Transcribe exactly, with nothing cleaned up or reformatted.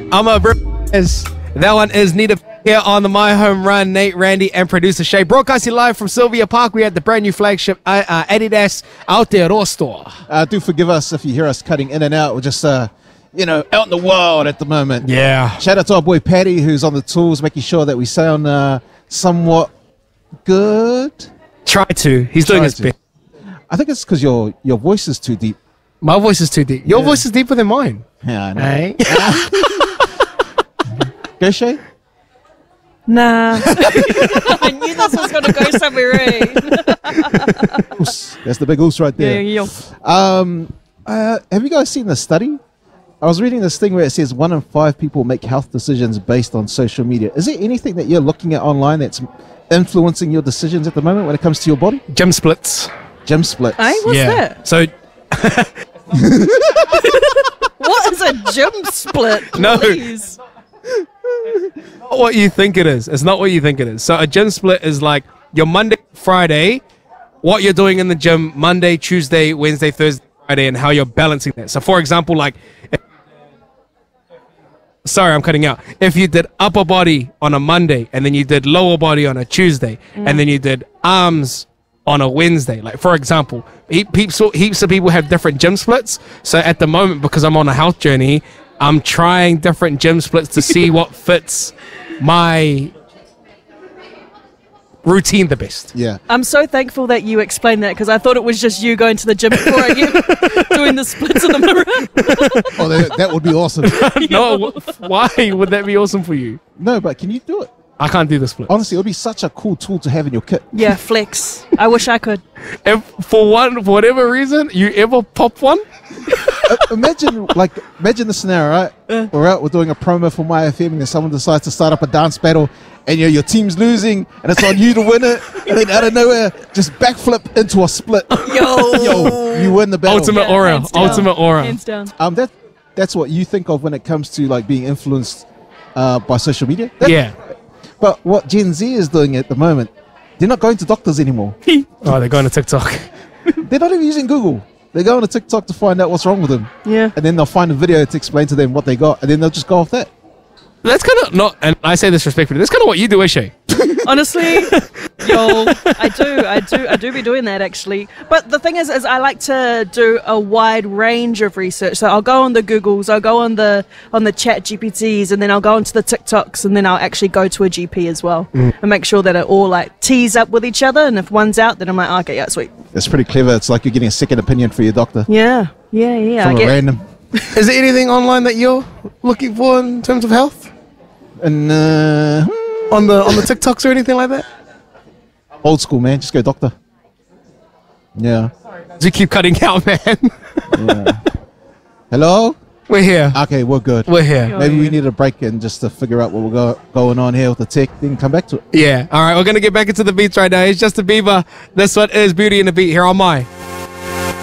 I'm a is that one is Nita here on the My Home Run. Nate, Randy, and producer Shay, broadcasting live from Sylvia Park. We had the brand new flagship uh, uh, Adidas Aotearoa store. Uh, do forgive us if you hear us cutting in and out. We're just, uh, you know, out in the world at the moment. Yeah. Shout out to our boy Paddy, who's on the tools, making sure that we sound uh, somewhat good. Try to. He's doing Try his to. best. I think it's because your your voice is too deep. My voice is too deep. Your Yeah. voice is deeper than mine. Yeah, I know. Hey? Go, Shay? Nah. I knew this was going to go somewhere, eh? Oos. That's the big oos right there. Yeah, Um, uh, have you guys seen the study? I was reading this thing where it says one in five people make health decisions based on social media. Is there anything that you're looking at online that's influencing your decisions at the moment when it comes to your body? Gym splits. Gym splits. Hey, what's yeah. that? So What is a gym split? No. Please. not what you think it is. It's not what you think it is. So a gym split is like your Monday, Friday, what you're doing in the gym Monday, Tuesday, Wednesday, Thursday, Friday, and how you're balancing that. So for example, like, if, sorry, I'm cutting out. If you did upper body on a Monday, and then you did lower body on a Tuesday, Mm. and then you did arms on a Wednesday, like for example, he- heaps, heaps of people have different gym splits. So at the moment, because I'm on a health journey, I'm trying different gym splits to see what fits my routine the best. Yeah. I'm so thankful that you explained that because I thought it was just you going to the gym before I get doing the splits in the mirror. Oh, that, that would be awesome. No, wh- why would that be awesome for you? No, but can you do it? I can't do the split. Honestly, it would be such a cool tool to have in your kit. Yeah, flex. I wish I could. If for one, for whatever reason, you ever pop one, Uh, imagine, like, imagine the scenario, right? Uh. We're out, we're doing a promo for My F M, and then someone decides to start up a dance battle, and you know, your team's losing, and it's on you to win it, and then out of nowhere, just backflip into a split. Yo. Yo, you win the battle. ultimate Yeah, aura, hands down. ultimate aura. Hands down. Um, that that's what you think of when it comes to like being influenced uh, by social media. That- Yeah. But what Gen Z is doing at the moment, they're not going to doctors anymore. Oh, they're going to TikTok. They're not even using Google. They're going to TikTok to find out what's wrong with them, Yeah. and then they'll find a video to explain to them what they got, and then they'll just go off that. That's kind of not, and I say this respectfully. That's kind of what you do, Ishay. Honestly, yo, I do, I do, I do be doing that actually. But the thing is, is I like to do a wide range of research. So I'll go on the Googles, I'll go on the on the Chat G P Ts, and then I'll go onto the TikToks, and then I'll actually go to a G P as well and make sure that it all like tees up with each other. And if one's out, then I'm like, oh, okay, yeah, sweet. It's pretty clever. It's like you're getting a second opinion for your doctor Yeah, yeah, yeah. from I a get, random. Is there anything online that you're looking for in terms of health And uh, on the on the TikToks or anything like that? old school, man. Just go doctor. Yeah. You keep cutting out, man. Yeah. Hello. We're here. Okay, we're good. We're here. Maybe yeah. we need a break and just to figure out what we're go- going on here with the tech, then come back to it. Yeah. All right. We're gonna get back into the beats right now. It's Justin Bieber. This one is Beauty and the Beat here on my